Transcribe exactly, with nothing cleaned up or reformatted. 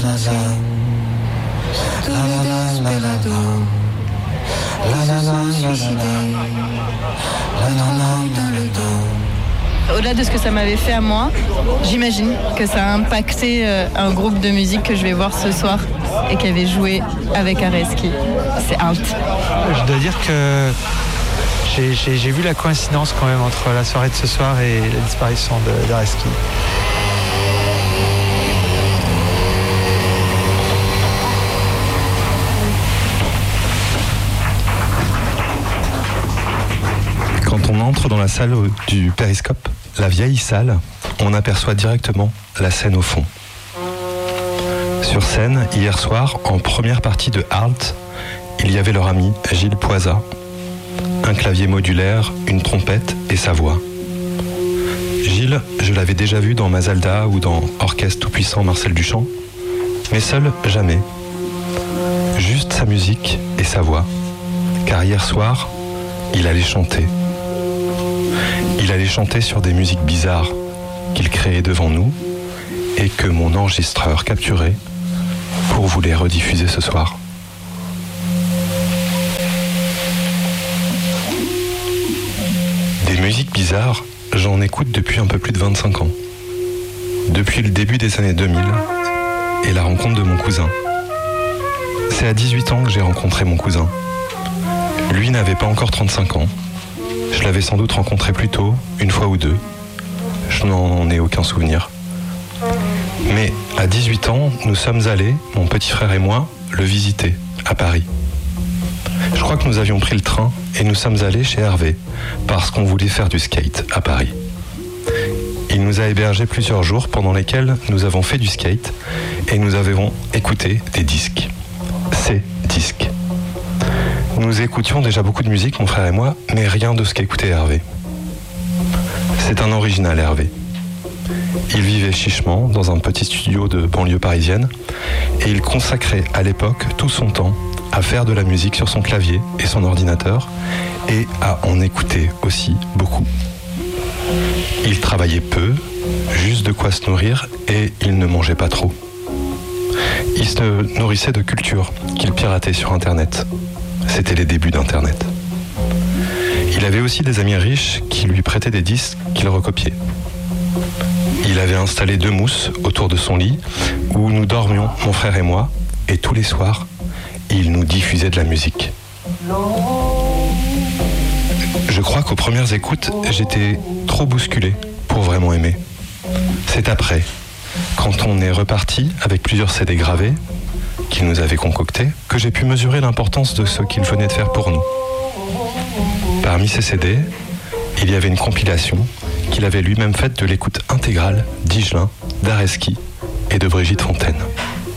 Au-delà de ce que ça m'avait fait à moi, j'imagine que ça a impacté euh, un groupe de musique que je vais voir ce soir et qui avait joué avec Areski. C'est Alt. Je dois dire que j'ai, j'ai, j'ai vu la coïncidence quand même entre la soirée de ce soir et la disparition de, d'Areski. Quand on entre dans la salle du Périscope, la vieille salle, on aperçoit directement la scène au fond. Sur scène, hier soir, en première partie de Alt, il y avait leur ami Gilles Poisa, un clavier modulaire, une trompette et sa voix. Gilles, je l'avais déjà vu dans Mazalda ou dans Orchestre tout-puissant Marcel Duchamp, mais seul, jamais. Juste sa musique et sa voix, car hier soir, il allait chanter. Il allait chanter sur des musiques bizarres qu'il créait devant nous et que mon enregistreur capturait pour vous les rediffuser ce soir. Des musiques bizarres, j'en écoute depuis un peu plus de vingt-cinq ans. Depuis le début des années deux mille et la rencontre de mon cousin. C'est à dix-huit ans que j'ai rencontré mon cousin. Lui n'avait pas encore trente-cinq ans. Je l'avais sans doute rencontré plus tôt, une fois ou deux. Je n'en ai aucun souvenir. Mais à dix-huit ans, nous sommes allés, mon petit frère et moi, le visiter, à Paris. Je crois que nous avions pris le train et nous sommes allés chez Hervé, parce qu'on voulait faire du skate à Paris. Il nous a hébergés plusieurs jours pendant lesquels nous avons fait du skate et nous avons écouté des disques. Ces disques. Nous écoutions déjà beaucoup de musique, mon frère et moi, mais rien de ce qu'écoutait Hervé. C'est un original, Hervé. Il vivait chichement dans un petit studio de banlieue parisienne et il consacrait à l'époque tout son temps à faire de la musique sur son clavier et son ordinateur et à en écouter aussi beaucoup. Il travaillait peu, juste de quoi se nourrir et il ne mangeait pas trop. Il se nourrissait de culture qu'il piratait sur Internet. C'était les débuts d'Internet. Il avait aussi des amis riches qui lui prêtaient des disques qu'il recopiait. Il avait installé deux mousses autour de son lit où nous dormions, mon frère et moi, et tous les soirs, il nous diffusait de la musique. Je crois qu'aux premières écoutes, j'étais trop bousculé pour vraiment aimer. C'est après, quand on est reparti avec plusieurs C D gravés, qu'il nous avait concoctés, que j'ai pu mesurer l'importance de ce qu'il venait de faire pour nous. Parmi ces C D, il y avait une compilation qu'il avait lui-même faite de l'écoute intégrale d'Higelin, d'Areski et de Brigitte Fontaine.